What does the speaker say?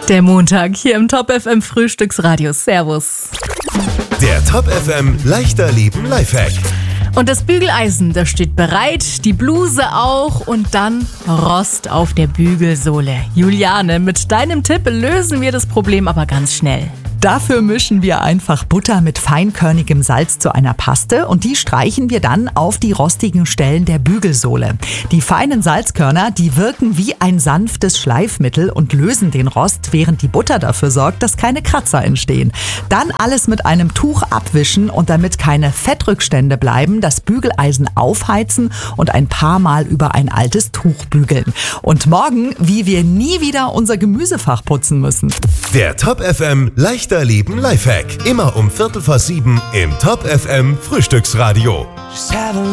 Der Montag hier im Top FM Frühstücksradio. Servus. Der Top FM leichter Leben Lifehack. Und das Bügeleisen, das steht bereit, die Bluse auch und dann Rost auf der Bügelsohle. Juliane, mit deinem Tipp lösen wir das Problem aber ganz schnell. Dafür mischen wir einfach Butter mit feinkörnigem Salz zu einer Paste und die streichen wir dann auf die rostigen Stellen der Bügelsohle. Die feinen Salzkörner, die wirken wie ein sanftes Schleifmittel und lösen den Rost, während die Butter dafür sorgt, dass keine Kratzer entstehen. Dann alles mit einem Tuch abwischen und damit keine Fettrückstände bleiben, das Bügeleisen aufheizen und ein paar Mal über ein altes Tuch bügeln. Und morgen, wie wir nie wieder unser Gemüsefach putzen müssen. Der Top FM leichter Leben Lifehack. Immer um 6:45 im Top FM Frühstücksradio.